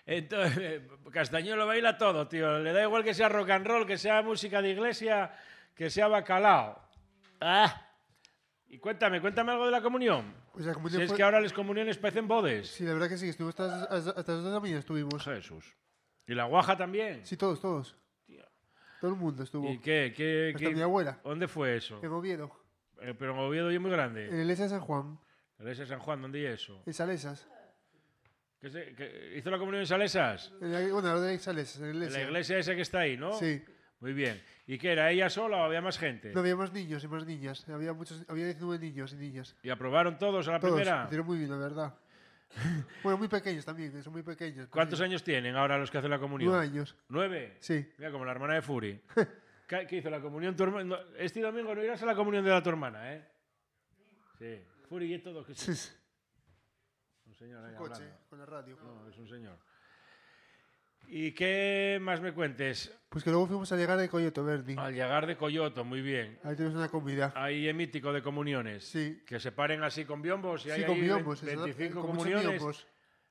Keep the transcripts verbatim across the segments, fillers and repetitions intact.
Entonces, Castañuelo baila todo, tío. Le da igual que sea rock and roll, que sea música de iglesia, que sea bacalao. Ah. Y cuéntame, cuéntame algo de la comunión. Pues la comunión si es fue... que ahora las comuniones parecen bodes. Sí, la verdad que sí, estuvimos hasta, hasta, hasta las dos de la mañana estuvimos. Jesús. ¿Y la guaja también? Sí, todos, todos. Tío. Todo el mundo estuvo. ¿Y qué? qué, Hasta qué... mi abuela. ¿Dónde fue eso? En Oviedo. Eh, pero en Oviedo es muy grande. En la iglesia de San Juan. La iglesia de San Juan, ¿dónde es eso? En Salesas. ¿Qué se, qué, ¿Hizo la comunión en Salesas? En la, bueno, lo de Salesas, en la En iglesia. la iglesia esa que está ahí, ¿no? Sí. Muy bien. ¿Y qué era? ¿Ella sola o había más gente? No, había más niños y más niñas. Había muchos, había diecinueve niños y niñas. ¿Y aprobaron todos a la Todos. primera? Hicieron muy bien, la verdad. Bueno, muy pequeños también, son muy pequeños. ¿Cuántos sí. años tienen ahora los que hacen la comunión? Nueve años. ¿Nueve? Sí. Mira, como la hermana de Furi. ¿Qué, qué hizo la comunión tu hermana? No, este domingo no irás a la comunión de la tu hermana, ¿eh? Sí. Furi y todo. ¿Qué es eso? Un señor ahí Un coche, hablando. con la radio. No, es un señor. ¿Y qué más me cuentes? Pues que luego fuimos a llegar de Coyoto Verdi. Al llegar de Coyoto, muy bien. Ahí tenemos una comida. Ahí es mítico de comuniones. Sí. Que se paren así con biombos y Sí, hay con ahí biombos. veinticinco con muchos comuniones. biombos.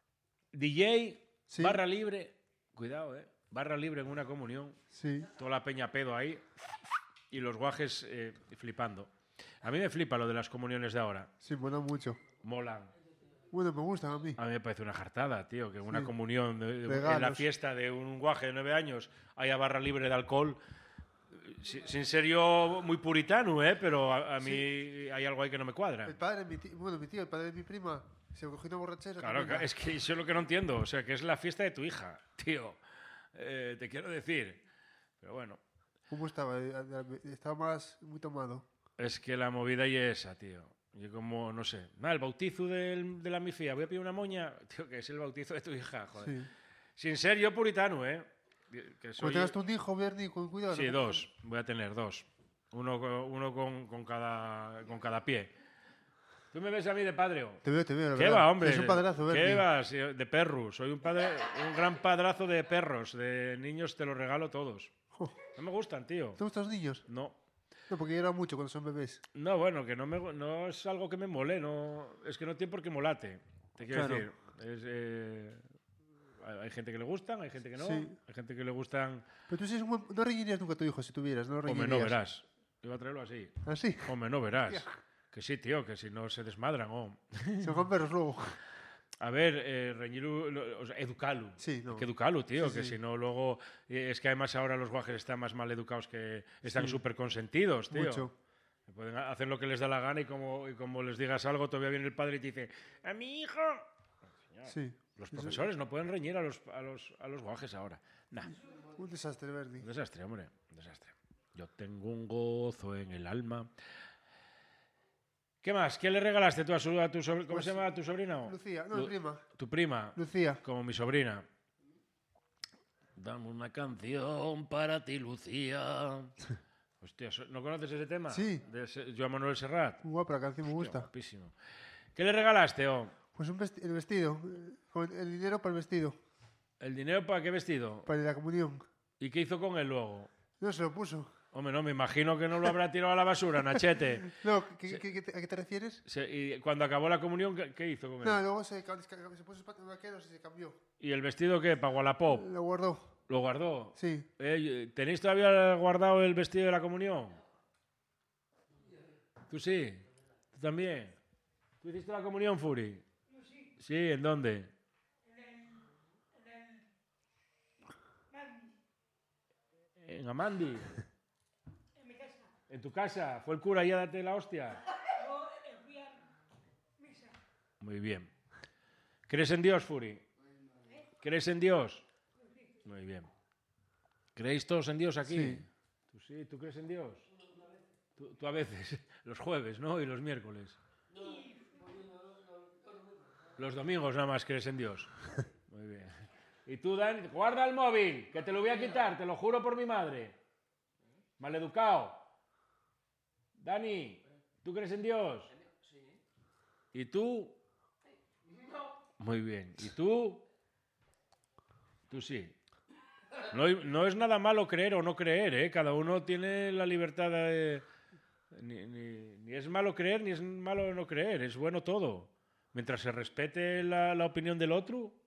D J, Sí. barra libre. Cuidado, ¿eh? Barra libre en una comunión. Sí. Toda la peña pedo ahí. Y los guajes eh, flipando. A mí me flipa lo de las comuniones de ahora. Sí, mola mucho. Molan. Bueno, me gustan a mí. A mí me parece una jartada, tío, que una Sí. comunión de- de- en la Regalos. fiesta de un guaje de nueve años haya barra libre de alcohol. Si- Sin ser yo muy puritano, ¿eh? Pero a, a mí hay algo ahí que no me cuadra. El padre, mi tío, bueno, mi tío, el padre de mi prima, se cogió una borrachera. Claro, tremenda. es que eso es lo que no entiendo. O sea, que es la fiesta de tu hija, tío. Eh, te quiero decir. Pero bueno, ¿Cómo estaba? Eh, Estaba más, muy tomado. es que la movida y esa, tío. Yo como, no sé. Nada, el bautizo del- de la mi fía. Voy a pedir una moña. Tío, que es el bautizo de tu hija, joder. Sí. Sin ser yo puritano, ¿eh? Que soy... Cuando tengas tú un hijo, Bernie, con cuidado. Sí, ¿no? dos. Voy a tener dos. Uno, con- uno con, con, cada, con cada pie. ¿Tú me ves a mí de padre? o? Te veo, te veo. la ¿Qué verdad. va, hombre? Es un padrazo, Bernie. ¿Qué va? Sí, de perro. Soy un, padre, un gran padrazo de perros. De niños te los regalo todos. Jo, No me gustan, tío. ¿te gustan los niños? No. No, porque lloran mucho cuando son bebés. No, bueno, que no, me, no es algo que me mole. No, es que no tiene por qué molate. Te quiero Claro. decir. Es, eh, hay hay gente que le gustan, hay gente que no. Sí. Hay gente que le gustan... Pero tú sí eres un buen... no reñirías nunca a tu hijo si tuvieras, no Hombre, reñirías. no verás. Iba a traerlo así. ¿Ah, sí? Hombre, no verás. Hostia. Que sí, tío, que si no se desmadran. Oh. Se van perros luego. A ver, eh, reñiru, lo- o sea, educalo. Sí, no. Hay que educalo, tío, Sí, que sí. si no luego... eh, Es que además ahora los guajes están más mal educados que... Están Sí. súper consentidos, tío. Mucho. Pueden hacer lo que les da la gana y como, y como les digas algo, todavía viene el padre y te dice ¡a mi hijo! Señor, Sí. los Eso- profesores no pueden reñir a los, a los, a los guajes ahora. Nah, Un desastre, Bernie. un desastre, hombre, un desastre. Yo tengo un gozo en el alma. ¿Qué más? ¿Qué le regalaste tú a, su, a tu sobrina? ¿Cómo Pues, se llama tu sobrina? Lucía, no, Lu- mi prima. Tu prima. Lucía. Como mi sobrina. Dame una canción para ti, Lucía. Hostia, so- ¿no conoces ese tema? Sí. De Se- Joan Manuel Serrat. Muy guapa la canción, me Hostia, gusta. guapísimo. ¿Qué le regalaste, oh? Pues un vesti- el vestido. eh, Con el dinero para el vestido. ¿El dinero para qué vestido? Para la comunión. ¿Y qué hizo con él luego? No, se lo puso. Hombre, no, me imagino que no lo habrá tirado a la basura, Nachete. No, ¿qué, qué- qué te- ¿a qué te refieres? Se- y cuando acabó la comunión, ¿qué, qué hizo con él? No, luego se, ca- se puso zapatos vaqueros y se cambió. ¿Y el vestido qué? ¿Para Wallapop? Lo guardó. ¿Lo guardó? Sí. Eh, ¿Tenéis todavía guardado el vestido de la comunión? ¿Tú sí? ¿Tú también? ¿Tú hiciste la comunión, Furi? Sí, ¿en dónde? En Amandi. ¿En tu casa? ¿Fue el cura y a darte la hostia? Muy bien. ¿Crees en Dios, Furi? ¿Crees en Dios? Muy bien. ¿Creéis todos en Dios aquí? Sí. ¿Tú sí? ¿Tú crees en Dios? Tú, tú a veces, los jueves, ¿no? Y los miércoles. Los domingos nada más crees en Dios. Muy bien. Y tú, Dan, guarda el móvil, que te lo voy a quitar, te lo juro por mi madre. Maleducado. Dani, ¿tú crees en Dios? Sí. ¿Y tú? No. Muy bien. ¿Y tú? Tú sí. No, no es nada malo creer o no creer, ¿eh? Cada uno tiene la libertad de... Ni, ni- ni es malo creer ni es malo no creer, es bueno todo. Mientras se respete la, la opinión del otro,